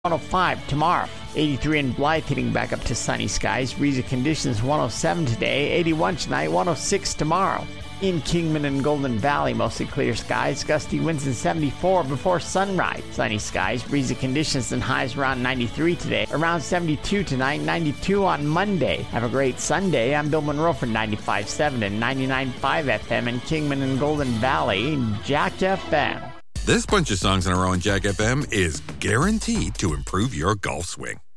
105 tomorrow. 83 in Blythe, heating back up to sunny skies. Breezy conditions 107 today, 81 tonight, 106 tomorrow. In Kingman and Golden Valley, mostly clear skies. Gusty winds in 74 before sunrise. Sunny skies, breezy conditions and highs around 93 today. Around 72 tonight, 92 on Monday. Have a great Sunday. I'm Bill Monroe for 95.7 and 99.5 FM in Kingman and Golden Valley, Jack FM. This bunch of songs in a row on Jack FM is guaranteed to improve your golf swing.